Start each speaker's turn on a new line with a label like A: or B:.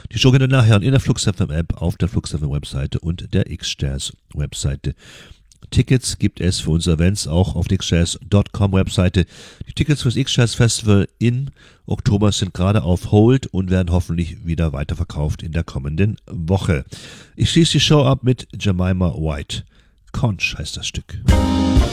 A: Die Show könnt ihr nachhören in der Flux FM App, auf der Flux FM Webseite und der X-Jazz Webseite. Tickets gibt es für unsere Events auch auf der xjazz.com Webseite. Die Tickets fürs X-Jazz Festival in Oktober sind gerade auf Hold und werden hoffentlich wieder weiterverkauft in der kommenden Woche. Ich schließe die Show ab mit Jemima White. Conch heißt das Stück.